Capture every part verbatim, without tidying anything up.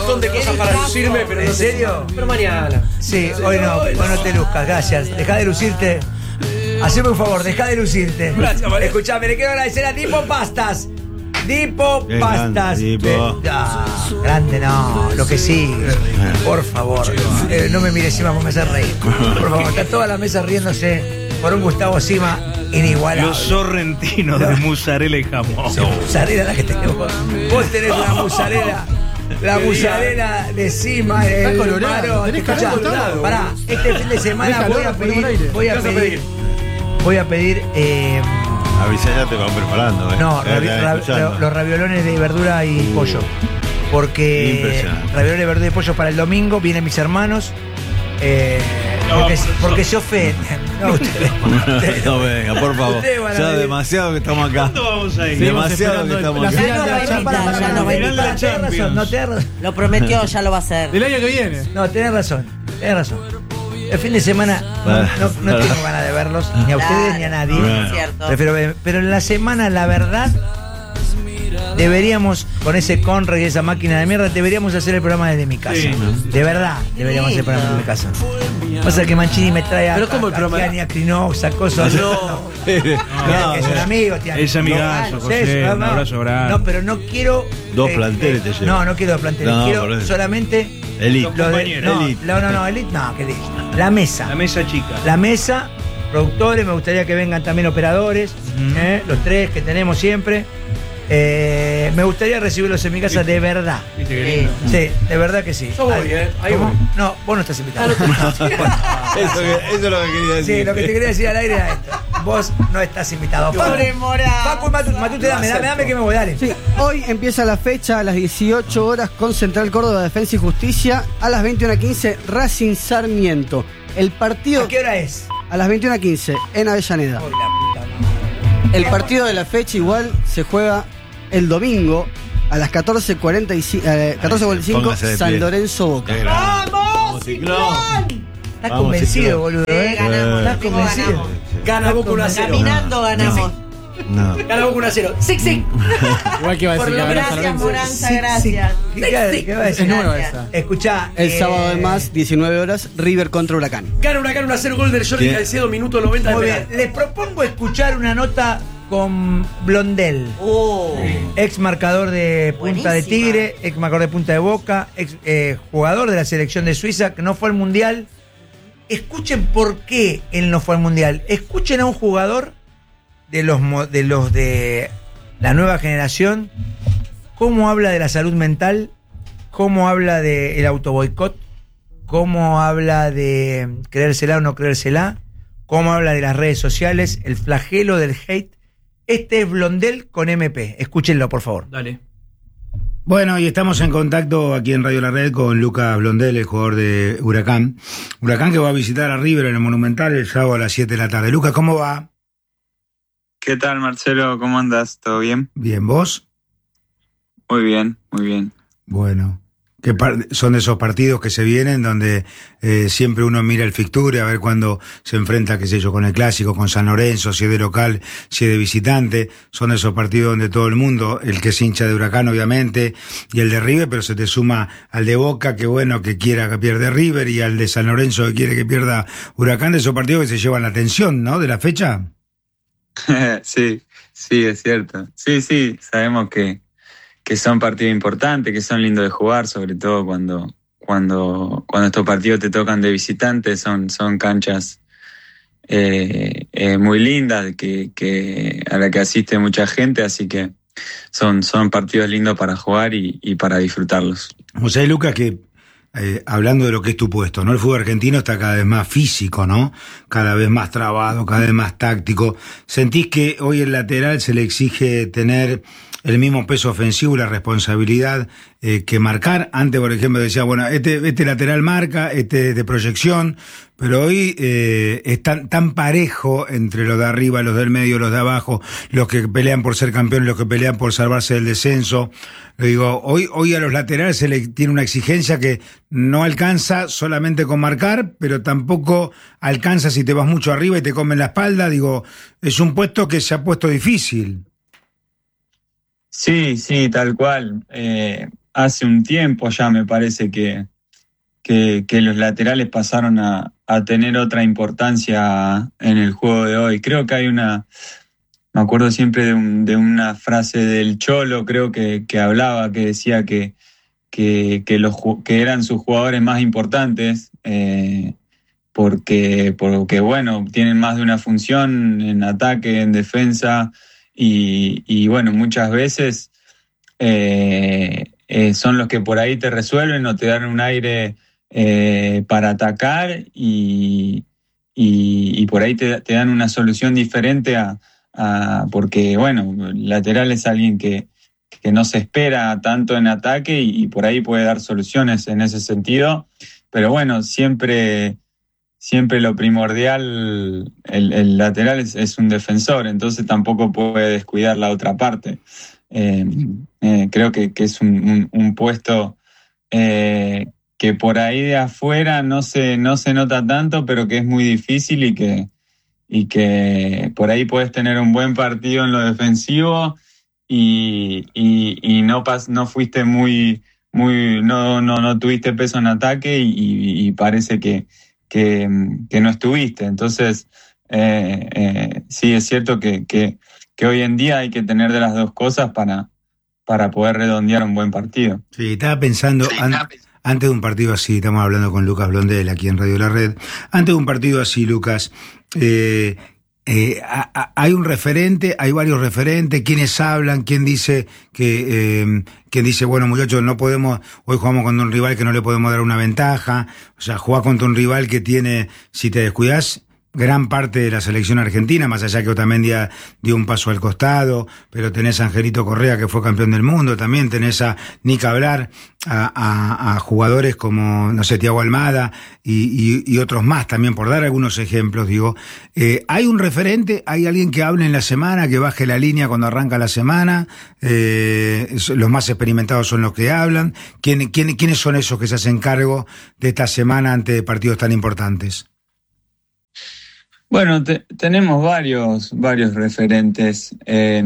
montón de cosas para lucirme, pero ¿En no sé- serio? Pero mañana. Sí, hoy no, hoy no te luzcas, gracias. Deja de lucirte. Haceme un favor, deja de lucirte. Gracias, María. Escuchame, le quiero agradecer a Tipo Pastas. Tipo Qué Pastas. grande, Tipo. Eh, ah, grande no, lo que sigue. Por favor. Eh, no me mires encima porque me hace reír. Por favor, está toda la mesa riéndose por un Gustavo Sima inigualable. Los sorrentinos de mozzarella y jamón. Sí, musarela la que tenés vos. Vos tenés una musarela. La musarela de Sima, el colorado, Marón. tenés Escuchá, calor colorado. pará, este fin de semana Tenés voy a calor por el pedir, aire. voy a ¿Qué vas a pedir, pedir? voy a pedir, eh, Avisá, ya te van preparando, ¿eh? no, Ya ravi- te van ra- escuchando. los raviolones de verdura y pollo. Porque Impresionante. ravioles de verdura y pollo para el domingo, vienen mis hermanos. eh, porque, porque se ofenden. No, ustedes, ustedes No venga, por favor. Ustedes van a Ya ver. demasiado que estamos acá. ¿Cuándo vamos a ir? Demasiado que esperando estamos la acá. final Ya de nos va a la invitar, Champions. ya nos va a Final de la invitar. tenés razón, Champions. no tenés razón. Lo prometió, ya lo va a hacer. Del año que viene. No, tenés razón, tenés razón. El fin de semana no, no- no tengo ganas de verlos, ni a ustedes ni a nadie. Bueno. Es cierto. Prefiero ver- pero en la semana, la verdad, deberíamos, con ese Conrad y esa máquina de mierda, deberíamos hacer el programa desde mi casa. Sí. De verdad, deberíamos hacer el programa desde mi casa. Pasa que Mancini me trae a, Pero ¿cómo el a- programa? a Tiani, a Crinox, a cosas. No. No, que son amigos, Tiani. Es amigazo, No, José, sí, no, un no. abrazo grande. No, pero no quiero. Dos planteles te llevo. No, no quiero dos planteles. No, por quiero eso. solamente. Elite. lo de- compañeros. no, Elite. no, no, no, elite, no, que elite. La mesa. La mesa chica. La mesa, productores, me gustaría que vengan también operadores, ¿eh? Los tres que tenemos siempre. Eh, me gustaría recibirlos en mi casa de verdad. Viste qué lindo. Sí, de verdad que sí. Yo voy, ¿eh? Ahí ¿Cómo? voy. No, vos no estás invitado. Eso, que- eso es lo que quería decir. Sí, lo que te quería decir al aire era esto. Vos no estás invitado. Pobre Mora. Paco y Matute, Matute, dame, dame, dame que me voy, dale. Sí, hoy empieza la fecha a las dieciocho horas con Central Córdoba Defensa y Justicia. A las veintiuna quince Racing Sarmiento. El partido ¿A qué hora es? a las veintiuna quince en Avellaneda. Uy, la puta madre. El partido de la fecha igual se juega el domingo a las catorce cuarenta y cinco, eh, catorce cuarenta y cinco Póngase de San pie. Lorenzo Boca. Qué grande. Vamos, Ciclón. Estás Vamos, convencido, Ciclón. boludo, Sí, ¿eh? ganamos. Estás Digo, convencido. ganamos. Gana Boca uno a cero. Caminando ganamos. No. Gana Boca uno a cero. Sí, sí. Igual que va a Por decir lo que gana San gracias, Lorenzo. Moranza, Sí, gracias. sí. ¿Qué, qué va a decir? Es nueva Gracias. esa. Escuchá. El eh, sábado además, diecinueve horas, River contra Huracán. Gana Huracán uno a cero, gol del Jordi ¿Qué? Caicedo, minuto noventa de Muy bien. penal. Les propongo escuchar una nota con Blondel. Oh. Ex marcador de Punta de Buenísima. Tigre, ex marcador de Punta de Boca, ex eh, jugador de la selección de Suiza, que no fue al Mundial. Escuchen por qué él no fue al Mundial. Escuchen a un jugador de los, mo- de los de la nueva generación, cómo habla de la salud mental, cómo habla del autoboicot, cómo habla de creérsela o no creérsela, cómo habla de las redes sociales, el flagelo del hate. Este es Blondel con M P. Escúchenlo, por favor. Dale. Bueno, y estamos en contacto aquí en Radio La Red con Lucas Blondel, el jugador de Huracán. Huracán que va a visitar a River en el Monumental el sábado a las siete de la tarde. Lucas, ¿cómo va? ¿Qué tal, Marcelo? ¿Cómo andas? ¿Todo bien? Bien, ¿vos? Muy bien, muy bien. Bueno. Que par- son de esos partidos que se vienen donde eh, siempre uno mira el fixture a ver cuándo se enfrenta, qué sé yo, con el Clásico, con San Lorenzo, si es de local, si es de visitante. Son de esos partidos donde todo el mundo, el que es hincha de Huracán obviamente, y el de River, pero se te suma al de Boca, que bueno, que quiera que pierda River, y al de San Lorenzo que quiere que pierda Huracán, de esos partidos que se llevan la atención, ¿no? De la fecha. Sí, sí, es cierto. Sí, sí, sabemos que, que son partidos importantes, que son lindos de jugar, sobre todo cuando, cuando, cuando estos partidos te tocan de visitantes, son, son canchas eh, eh, muy lindas, que, que, a la que asiste mucha gente, así que son, son partidos lindos para jugar y, y para disfrutarlos. O sea, Lucas, que eh, hablando de lo que es tu puesto, ¿no? El fútbol argentino está cada vez más físico, ¿no? Cada vez más trabado, cada vez más táctico. ¿Sentís que hoy el lateral se le exige tener el mismo peso ofensivo y la responsabilidad eh, que marcar? Antes, por ejemplo, decía, bueno, este, este lateral marca, este de proyección, pero hoy eh, es tan, tan parejo entre los de arriba, los del medio, los de abajo, los que pelean por ser campeones, los que pelean por salvarse del descenso. Le digo, hoy, hoy a los laterales se le tiene una exigencia que no alcanza solamente con marcar, pero tampoco alcanza si te vas mucho arriba y te comen la espalda. Digo, es un puesto que se ha puesto difícil. Sí, sí, tal cual. Eh, hace un tiempo ya me parece que, que, que los laterales pasaron a, a tener otra importancia en el juego de hoy. Creo que hay una, me acuerdo siempre de, un, de una frase del Cholo, creo que, que hablaba, que decía que, que, que, los, que eran sus jugadores más importantes, eh, porque, porque, bueno, tienen más de una función en ataque, en defensa, y, y bueno, muchas veces eh, eh, son los que por ahí te resuelven o te dan un aire eh, para atacar y, y, y por ahí te, te dan una solución diferente a, a porque, bueno, lateral es alguien que, que no se espera tanto en ataque y, y por ahí puede dar soluciones en ese sentido, pero bueno, siempre... Siempre lo primordial, el, el lateral es, es un defensor, entonces tampoco puede descuidar la otra parte. Eh, eh, creo que, que es un, un, un puesto eh, que por ahí de afuera no se, no se nota tanto, pero que es muy difícil y que, y que por ahí puedes tener un buen partido en lo defensivo y, y, y no, pas, no fuiste muy, muy no, no, no tuviste peso en ataque y, y parece que Que, que no estuviste. Entonces, eh, eh, sí, es cierto que, que, que hoy en día hay que tener de las dos cosas para, para poder redondear un buen partido. Sí, estaba pensando, sí, an- antes de un partido así, estamos hablando con Lucas Blondel aquí en Radio La Red, antes de un partido así, Lucas, eh, eh, a, a, hay un referente, hay varios referentes, quienes hablan, quién dice que... Eh, quien dice, bueno, muchachos, no podemos, hoy jugamos contra un rival que no le podemos dar una ventaja, o sea, jugás contra un rival que tiene, si te descuidás, gran parte de la selección argentina, más allá que Otamendi dio un paso al costado, pero tenés a Angelito Correa, que fue campeón del mundo, también tenés a ni que hablar, a, a, a jugadores como, no sé, Thiago Almada y, y, y otros más también, por dar algunos ejemplos, digo. Eh, ¿hay un referente? ¿Hay alguien que hable en la semana, que baje la línea cuando arranca la semana? Eh, los más experimentados son los que hablan. ¿Quién, quién, ¿Quiénes son esos que se hacen cargo de esta semana ante partidos tan importantes? Bueno, te, tenemos varios, varios referentes, eh,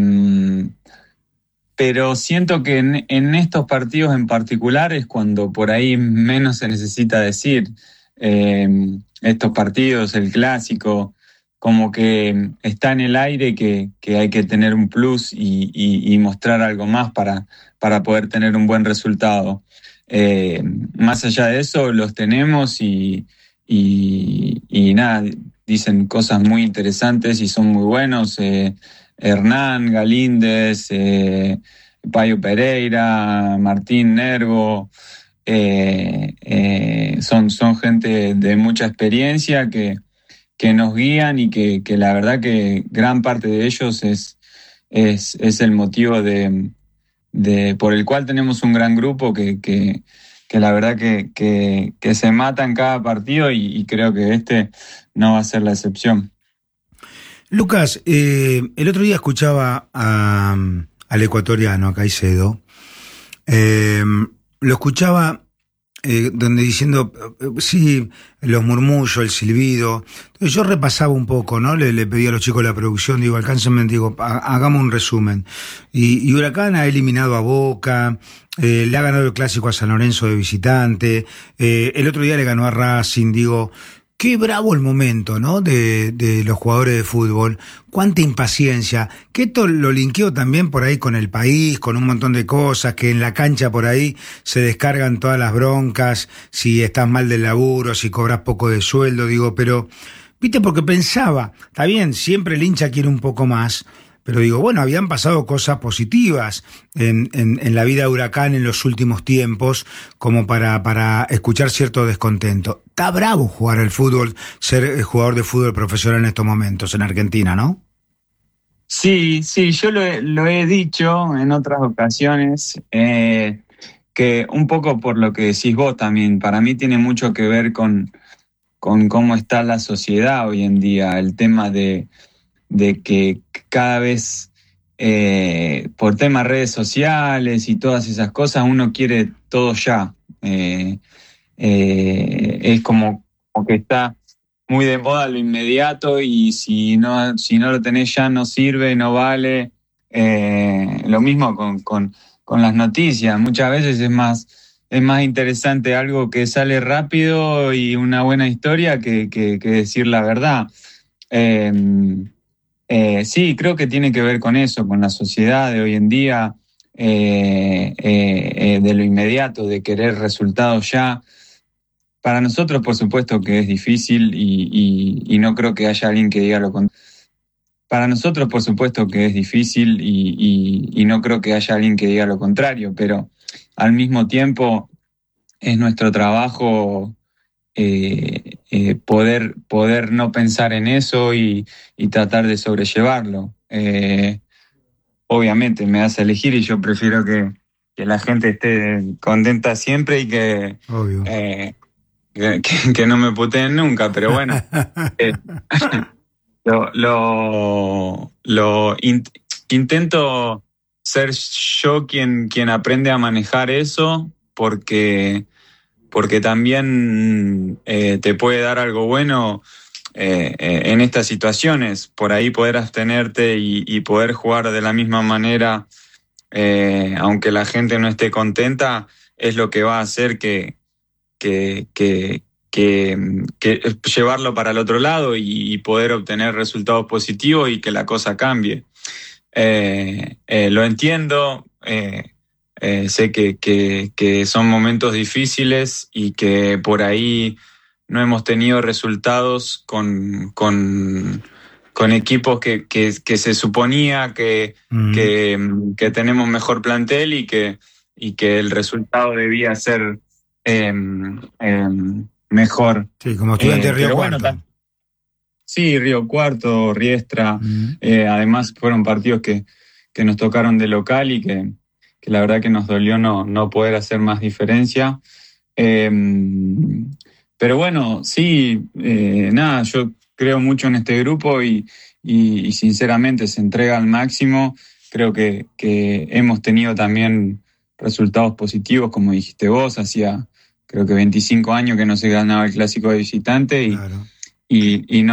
pero siento que en, en estos partidos en particular es cuando por ahí menos se necesita decir. Eh, estos partidos, el clásico, como que está en el aire que, que hay que tener un plus y, y, y mostrar algo más para, para poder tener un buen resultado. Eh, más allá de eso, los tenemos y, y, y nada... dicen cosas muy interesantes y son muy buenos. Eh, Hernán, Galíndez, eh, Payo Pereira, Martín Nervo, eh, eh, son, son gente de mucha experiencia que, que nos guían y que, que la verdad que gran parte de ellos es, es, es el motivo de, de, por el cual tenemos un gran grupo que, que, que la verdad que, que, que se mata en cada partido y, y creo que este no va a ser la excepción. Lucas, eh, el otro día escuchaba a, al ecuatoriano, a Caicedo, eh, lo escuchaba eh, donde diciendo, eh, sí, los murmullos, el silbido. Entonces yo repasaba un poco, ¿no? Le, le pedí a los chicos de la producción, digo, alcáncenme, digo, hagamos un resumen. Y, y Huracán ha eliminado a Boca, eh, le ha ganado el clásico a San Lorenzo de visitante, eh, el otro día le ganó a Racing, digo... Qué bravo el momento, ¿no? De, de los jugadores de fútbol. Cuánta impaciencia. Que esto lo linkeo también por ahí con el país, con un montón de cosas, que en la cancha por ahí se descargan todas las broncas, si estás mal del laburo, si cobras poco de sueldo, digo, pero, viste, porque pensaba, está bien, siempre el hincha quiere un poco más, pero digo, bueno, habían pasado cosas positivas en, en, en la vida de Huracán en los últimos tiempos, como para, para escuchar cierto descontento. Está bravo jugar al fútbol, ser jugador de fútbol profesional en estos momentos en Argentina, ¿no? Sí, sí, yo lo he, lo he dicho en otras ocasiones, eh, que un poco por lo que decís vos también, para mí tiene mucho que ver con, con cómo está la sociedad hoy en día, el tema de... de que cada vez eh, por temas redes sociales y todas esas cosas uno quiere todo ya. Eh, eh, es como, como que está muy de moda lo inmediato y si no, si no lo tenés ya no sirve, no vale. Eh, lo mismo con, con, con las noticias. Muchas veces es más, es más interesante algo que sale rápido y una buena historia que, que, que decir la verdad. Eh, eh, sí, creo que tiene que ver con eso, con la sociedad de hoy en día, eh, eh, eh, de lo inmediato, de querer resultados ya. Para nosotros, por supuesto, que es difícil y, y, y no creo que haya alguien que diga lo contrario. Para nosotros, por supuesto, que es difícil y, y, y no creo que haya alguien que diga lo contrario, pero al mismo tiempo es nuestro trabajo eh, eh, poder, poder no pensar en eso y, y tratar de sobrellevarlo. Eh, obviamente me das a elegir y yo prefiero que, que la gente esté contenta siempre y que... Obvio. Eh, Que, que, que no me puteen nunca, pero bueno, eh, lo, lo, lo in, intento ser yo quien, quien aprende a manejar eso, porque, porque también eh, te puede dar algo bueno eh, eh, en estas situaciones, por ahí poder abstenerte y, y poder jugar de la misma manera, eh, aunque la gente no esté contenta, es lo que va a hacer que Que, que, que, que llevarlo para el otro lado y, y poder obtener resultados positivos y que la cosa cambie. Eh, eh, lo entiendo, eh, eh, sé que, que, que son momentos difíciles y que por ahí no hemos tenido resultados con, con, con equipos que, que, que se suponía que, mm. que, que tenemos mejor plantel y que, y que el resultado debía ser Eh, eh, mejor. Sí, como estudiante eh, de Río bueno, Cuarto. Sí, Río Cuarto, Riestra. Mm. Eh, además fueron partidos que, que nos tocaron de local y que, que la verdad que nos dolió no, no poder hacer más diferencia. Eh, pero bueno, sí, eh, nada, yo creo mucho en este grupo y, y, y sinceramente se entrega al máximo. Creo que, que hemos tenido también resultados positivos, como dijiste vos, hacía creo que veinticinco años que no se ganaba el clásico de visitante y, Claro. y, y no